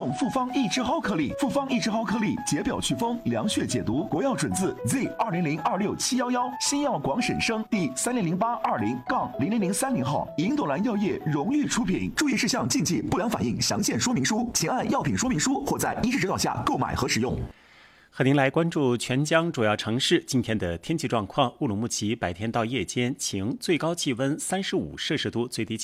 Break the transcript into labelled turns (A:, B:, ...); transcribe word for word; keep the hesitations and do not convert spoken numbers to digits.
A: 用复方益之蒿颗粒，复方益之蒿颗粒解表祛风、凉血解毒，国药准字 Z 二零零二六七幺幺，新药广审生第三零零八二零杠零零零三零号，银朵兰药业荣誉出品。注意事项、禁忌、不良反应详见说明书，请按药品说明书或在医师指导下购买和使用。
B: 和您来关注全江主要城市今天的天气状况。乌鲁木齐白天到夜间晴，最高气温三十五摄氏度，最低